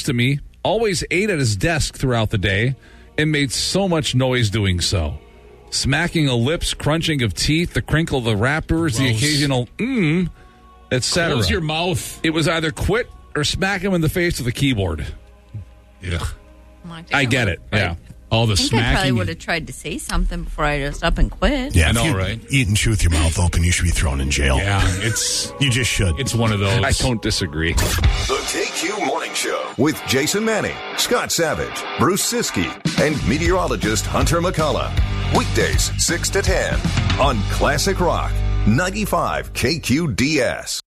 to me, always ate at his desk throughout the day, and made so much noise doing so. Smacking of lips, crunching of teeth, the crinkle of the wrappers, the occasional etc. Close your mouth. It was either quit or smack him in the face with a keyboard. Yeah. I get it. Yeah. All the I think I probably smacking. would have tried to say something before I just up and quit. Yeah, I if know, you right? Eat and chew with your mouth open, you should be thrown in jail. Yeah, it's You just should. it's one of those. I don't disagree. The KQ Morning Show with Jason Manning, Scott Savage, Bruce Siskey, and meteorologist Hunter McCullough. Weekdays 6 to 10 on Classic Rock 95 KQDS.